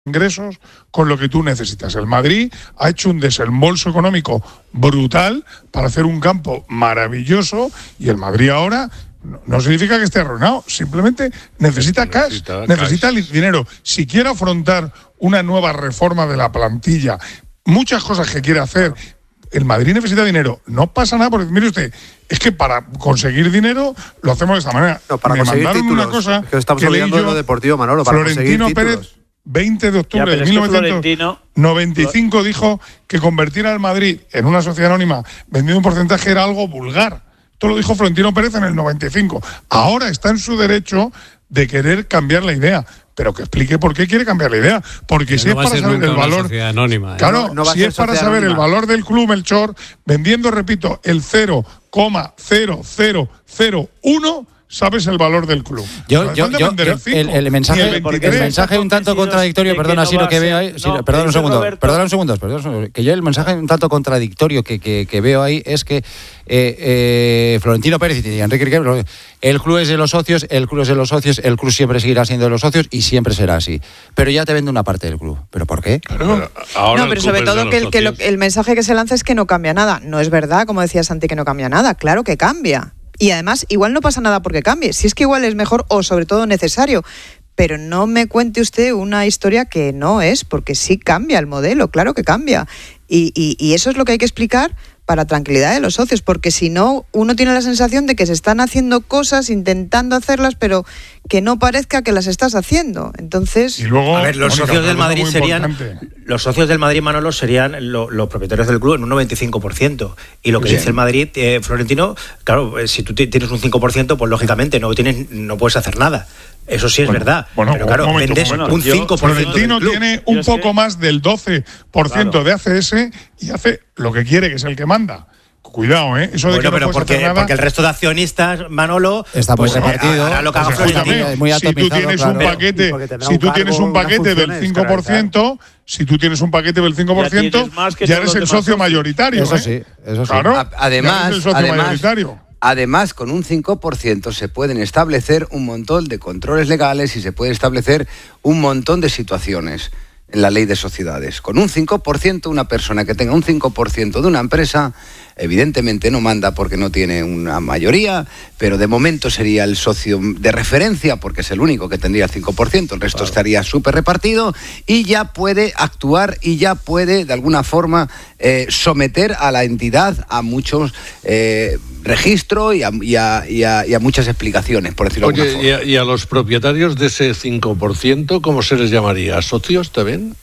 ingresos con lo que tú necesitas. El Madrid ha hecho un desembolso económico brutal para hacer un campo maravilloso y el Madrid ahora no significa que esté arruinado, simplemente necesita cash, necesita dinero. Si quiere afrontar una nueva reforma de la plantilla, muchas cosas que quiere hacer, el Madrid necesita dinero. No pasa nada, porque mire usted, es que para conseguir dinero lo hacemos de esta manera. No, para me conseguir mandaron títulos, una cosa que estamos olvidando de lo deportivo, Manolo, para Florentino conseguir Pérez, títulos. 20 de octubre de 1995 dijo que convertir al Madrid en una sociedad anónima vendiendo un porcentaje era algo vulgar. Esto lo dijo Florentino Pérez en el 95. Ahora está en su derecho de querer cambiar la idea, pero que explique por qué quiere cambiar la idea. Porque si es para saber el valor, claro, si es para saber el valor del club, Melchor, vendiendo, repito, el 0,0001, sabes el valor del club. El mensaje un tanto contradictorio, perdona, Siro, que veo ahí. Perdona un segundo. Que yo el mensaje un tanto contradictorio que veo ahí es que Florentino Pérez y Enrique Riquelme, el club es de los socios, el club siempre seguirá siendo de los socios y siempre será así. Pero ya te vende una parte del club. ¿Pero por qué? Pero sobre todo el mensaje que se lanza es que no cambia nada. No es verdad, como decía Santi, que no cambia nada. Claro que cambia. Y además, igual no pasa nada porque cambie. Si es que igual es mejor o sobre todo necesario. Pero no me cuente usted una historia que no es, porque sí cambia el modelo, claro que cambia. Y eso es lo que hay que explicar para tranquilidad de los socios, porque si no, uno tiene la sensación de que se están haciendo cosas, intentando hacerlas, pero que no parezca que las estás haciendo. Entonces, y luego, a ver, los socios del Madrid serían, los socios del Madrid, Manolo, serían los propietarios del club en un 95%. Y lo que dice el Madrid, Florentino, claro, si tú tienes un 5%, pues lógicamente no puedes hacer nada. Eso sí es verdad. Pero claro, vendes un 5%. Florentino tiene un poco más del 12% de ACS y hace lo que quiere, que es el que manda. Cuidado, eso de que no puedes hacer nada. Porque el resto de accionistas, Manolo, está muy repartido. Hará lo que haga Florentino. Si tú tienes un paquete, del 5%, si tú tienes un paquete del 5%, ya eres el socio mayoritario. Eso sí. Claro, Además, con un 5% se pueden establecer un montón de controles legales y se puede establecer un montón de situaciones en la ley de sociedades. Con un 5%, una persona que tenga un 5% de una empresa, evidentemente no manda porque no tiene una mayoría, pero de momento sería el socio de referencia porque es el único que tendría el 5%, el resto estaría súper repartido y ya puede actuar y ya puede de alguna forma someter a la entidad a muchos registros y a muchas explicaciones, por decirlo de alguna forma. ¿Y a los propietarios de ese 5%, cómo se les llamaría? ¿Socios también?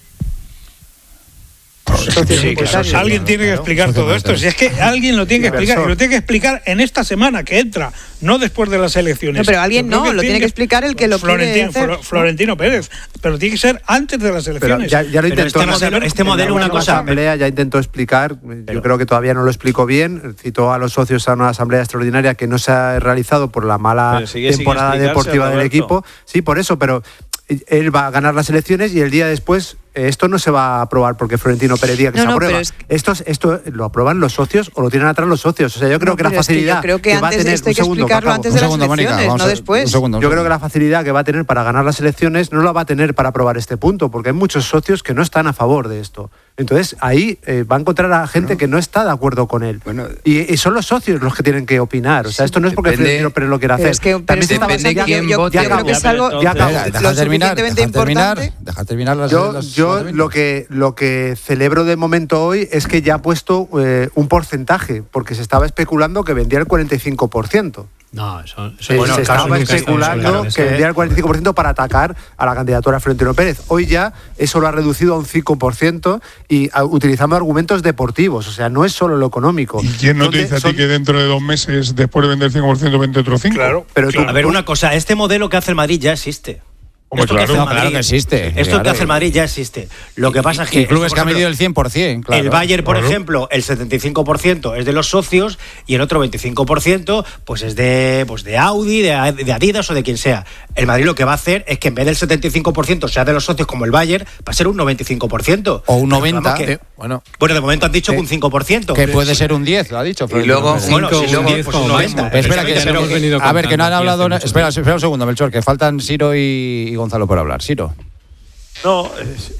Alguien tiene que explicar todo esto. Si es que alguien lo tiene que explicar, y lo tiene que explicar en esta semana que entra, no después de las elecciones. No, pero alguien lo tiene que explicar el que lo quiere hacer. Florentino Pérez, pero tiene que ser antes de las elecciones. Pero ya lo intentó. Este modelo una cosa. Asamblea ya intentó explicar, yo creo que todavía no lo explicó bien, citó a los socios a una asamblea extraordinaria que no se ha realizado por la mala temporada deportiva del equipo. Sí, por eso, pero él va a ganar las elecciones y el día después esto no se va a aprobar porque Florentino Pérez diga que se aprueba. Esto lo aprueban los socios o lo tienen atrás los socios. O sea, yo creo que la facilidad que va a tener... Esto hay que explicarlo antes de las elecciones, no después. Yo creo que la facilidad que va a tener para ganar las elecciones no la va a tener para aprobar este punto, porque hay muchos socios que no están a favor de esto. Entonces, ahí va a encontrar a gente que no está de acuerdo con él. Y son los socios los que tienen que opinar. O sea, esto no es porque Florentino Pérez lo quiera hacer. También depende de quién vote. Yo creo que es algo lo suficientemente importante. Deja terminar las... Yo lo que celebro de momento hoy es que ya ha puesto un porcentaje, porque se estaba especulando que vendía el 45%. No, eso se estaba especulando que vendía el 45% para atacar a la candidatura de Florentino Pérez. Hoy ya eso lo ha reducido a un 5% y utilizando argumentos deportivos. O sea, no es solo lo económico. ¿Y quién no te dice a ti que dentro de 2 meses, después de vender el 5%, vende otro 5%? Claro. Pero a ver, una cosa, este modelo que hace el Madrid ya existe. Esto claro que existe. Esto que hace el Madrid ya existe. Lo que pasa es que... clubes que han medido el 100%, claro. El Bayern, por ejemplo, el 75% es de los socios y el otro 25% pues es de Audi, de Adidas o de quien sea. El Madrid lo que va a hacer es que en vez del 75% sea de los socios como el Bayern, va a ser un 95%. O un 90%. Bueno, de momento han dicho que un 5%. Que puede ser un 10, lo ha dicho. Y luego, pues un 90. Espera, que no han hablado... Espera un segundo, Melchor, que faltan Siro y Gonzalo por hablar. Siro. No,